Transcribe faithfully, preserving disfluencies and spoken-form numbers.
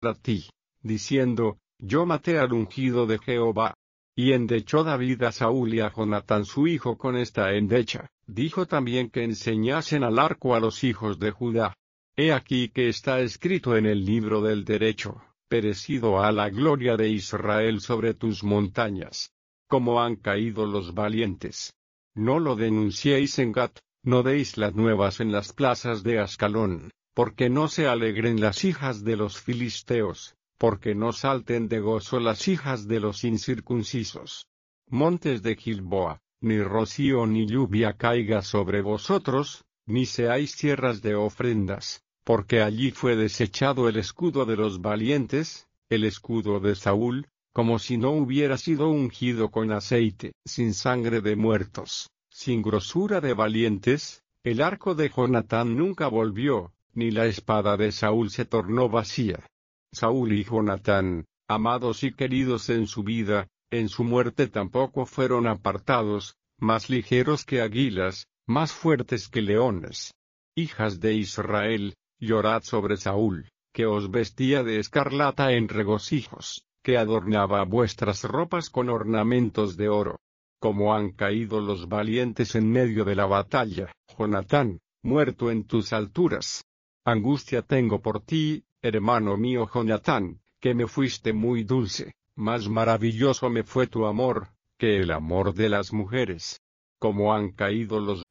a ti, diciendo, yo maté al ungido de Jehová. Y endechó David a Saúl y a Jonatán su hijo con esta endecha. Dijo también que enseñasen al arco a los hijos de Judá. He aquí que está escrito en el libro del derecho, perecido ha la gloria de Israel sobre tus montañas. Como han caído los valientes. No lo denunciéis en Gat, no deis las nuevas en las plazas de Ascalón, porque no se alegren las hijas de los filisteos, porque no salten de gozo las hijas de los incircuncisos. Montes de Gilboa, ni rocío ni lluvia caiga sobre vosotros, ni seáis tierras de ofrendas, porque allí fue desechado el escudo de los valientes, el escudo de Saúl, como si no hubiera sido ungido con aceite, sin sangre de muertos, sin grosura de valientes, el arco de Jonatán nunca volvió, ni la espada de Saúl se tornó vacía. Saúl y Jonatán, amados y queridos en su vida, en su muerte tampoco fueron apartados, más ligeros que águilas, más fuertes que leones. Hijas de Israel, llorad sobre Saúl, que os vestía de escarlata en regocijos, que adornaba vuestras ropas con ornamentos de oro. Como han caído los valientes en medio de la batalla, Jonatán, muerto en tus alturas. Angustia tengo por ti, hermano mío Jonatán, que me fuiste muy dulce, más maravilloso me fue tu amor, que el amor de las mujeres. Como han caído los